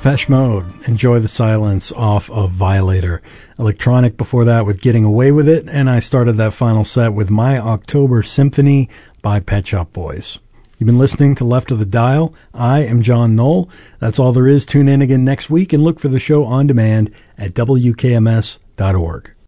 Depeche Mode, Enjoy the Silence off of Violator. Electronic before that with Getting Away With It, and I started that final set with My October Symphony by Pet Shop Boys. You've been listening to Left of the Dial. I am John Knoll. That's all there is. Tune in again next week and look for the show on demand at WKMS.org.